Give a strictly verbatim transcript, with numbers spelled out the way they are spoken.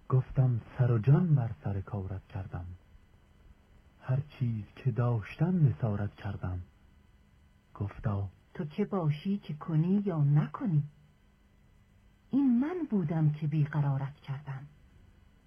گفتم سر و جان بر سر کارت کردم، هر چیز که داشتم نثارت کردم. گفتا تو که باشی که کنی یا نکنی، این من بودم که بیقرارت کردم.